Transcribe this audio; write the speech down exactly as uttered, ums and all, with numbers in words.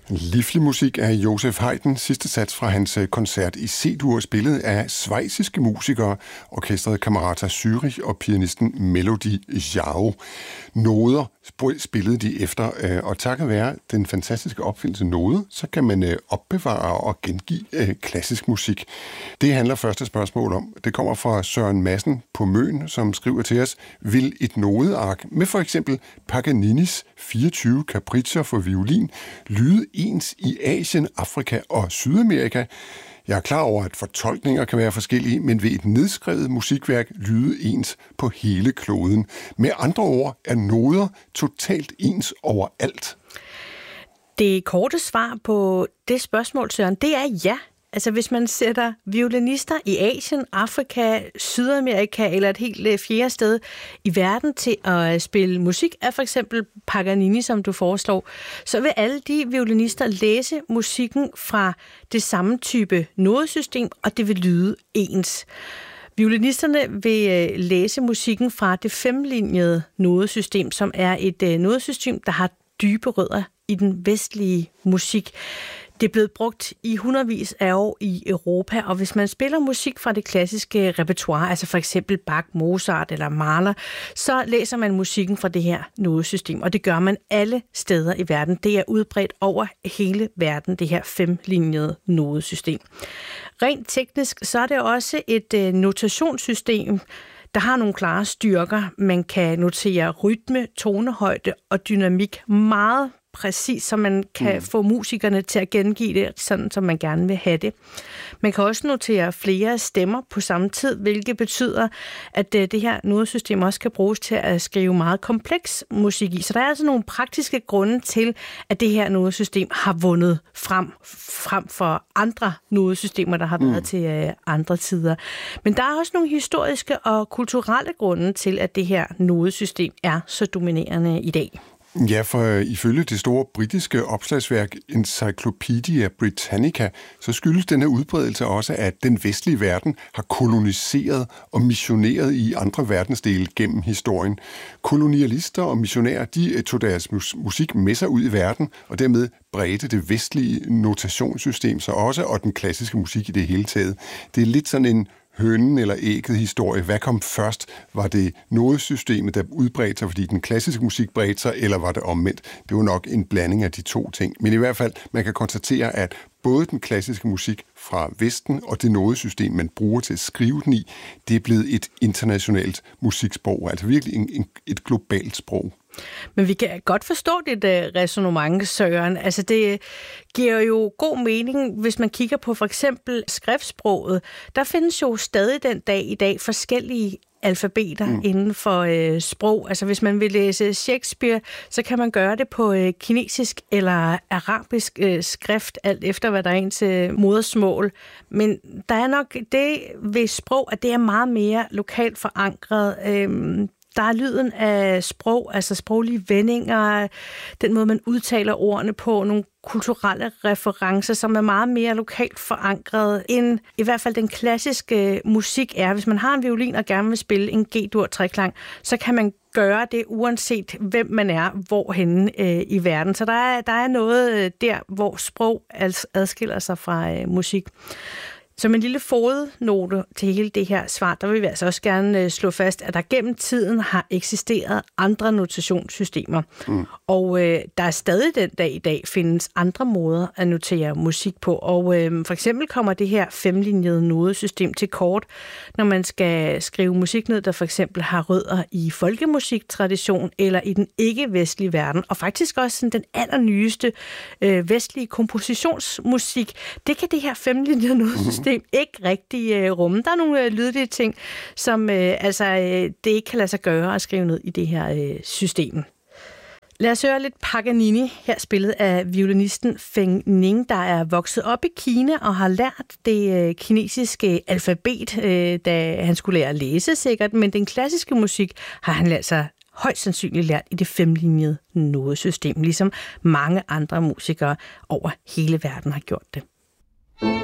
Livlig musik af Joseph Haydn, sidste sats fra hans koncert i C-dur, spillet af schweiziske musikere, orkestret Camerata Zürich og pianisten Melody Jao. Noder spillede de efter, og takket være den fantastiske opfindelse node, så kan man opbevare og gengive klassisk musik. Det handler første spørgsmål om. Det kommer fra Søren Madsen på Møn, som skriver til os: vil et nodeark med for eksempel Paganinis fireogtyve kapriccer for violin lyde ens i Asien, Afrika og Sydamerika? Jeg er klar over, at fortolkninger kan være forskellige, men vil et nedskrevet musikværk lyde ens på hele kloden? Med andre ord er noder totalt ens overalt. Det korte svar på det spørgsmål, Søren, det er ja. Altså hvis man sætter violinister i Asien, Afrika, Sydamerika eller et helt fjerde sted i verden til at spille musik af for eksempel Paganini, som du foreslår, så vil alle de violinister læse musikken fra det samme type nodesystem, og det vil lyde ens. Violinisterne vil læse musikken fra det femlinjede nodesystem, som er et nodesystem, der har dybe rødder i den vestlige musik. Det er blevet brugt i hundredvis af år i Europa, og hvis man spiller musik fra det klassiske repertoire, altså for eksempel Bach, Mozart eller Mahler, så læser man musikken fra det her nodesystem, og det gør man alle steder i verden. Det er udbredt over hele verden, det her femlinjede nodesystem. Rent teknisk, så er det også et øh, notationssystem, der har nogle klare styrker. Man kan notere rytme, tonehøjde og dynamik meget præcis, så man kan mm. få musikerne til at gengive det, sådan som man gerne vil have det. Man kan også notere flere stemmer på samme tid, hvilket betyder, at det her nodesystem også kan bruges til at skrive meget kompleks musik i. Så der er altså nogle praktiske grunde til, at det her nodesystem har vundet frem, frem for andre nodesystemer, der har været mm. til andre tider. Men der er også nogle historiske og kulturelle grunde til, at det her nodesystem er så dominerende i dag. Ja, for ifølge det store britiske opslagsværk Encyclopedia Britannica, så skyldes denne udbredelse også, at den vestlige verden har koloniseret og missioneret i andre verdensdele gennem historien. Kolonialister og missionærer, de tog deres musik med sig ud i verden, og dermed bredte det vestlige notationssystem så også, og den klassiske musik i det hele taget. Det er lidt sådan en hønen eller ægget historie. Hvad kom først? Var det nodesystemet, der udbredte sig, fordi den klassiske musik bredte sig, eller var det omvendt? Det var nok en blanding af de to ting. Men i hvert fald, man kan konstatere, at både den klassiske musik fra Vesten og det nodesystem, man bruger til at skrive den i, det er blevet et internationalt musiksprog, altså virkelig en, en, et globalt sprog. Men vi kan godt forstå dit uh, ræsonnement, Søren. Altså det giver jo god mening, hvis man kigger på for eksempel skriftsproget. Der findes jo stadig den dag i dag forskellige alfabeter mm. inden for øh, sprog. Altså hvis man vil læse Shakespeare, så kan man gøre det på øh, kinesisk eller arabisk øh, skrift, alt efter hvad der er ens øh, modersmål. Men der er nok det ved sprog, at det er meget mere lokalt forankret. Øhm, Der er lyden af sprog, altså sproglige vendinger, den måde, man udtaler ordene på, nogle kulturelle referencer, som er meget mere lokalt forankret, end i hvert fald den klassiske musik er. Hvis man har en violin og gerne vil spille en G-dur treklang, så kan man gøre det, uanset hvem man er, hvorhenne øh, i verden. Så der er, der er noget der, hvor sprog adskiller sig fra øh, musik. Som en lille fodnote til hele det her svar, der vil vi altså også gerne slå fast, at der gennem tiden har eksisteret andre notationssystemer. Mm. Og øh, der er stadig den dag i dag findes andre måder at notere musik på. Og øh, for eksempel kommer det her femlinjede nodesystem til kort, når man skal skrive musik ned, der for eksempel har rødder i folkemusiktradition eller i den ikke-vestlige verden. Og faktisk også sådan, den allernyeste øh, vestlige kompositionsmusik, det kan det her femlinjede nodesystem mm. ikke rigtig øh, rumme. Der er nogle øh, lydlige ting, som øh, altså, øh, det ikke kan lade sig gøre at skrive ned i det her øh, system. Lad os høre lidt Paganini, her spillet af violinisten Feng Ning, der er vokset op i Kina og har lært det øh, kinesiske alfabet, øh, da han skulle lære at læse sikkert, men den klassiske musik har han altså højst sandsynligt lært i det femlinjede nodesystem, ligesom mange andre musikere over hele verden har gjort det.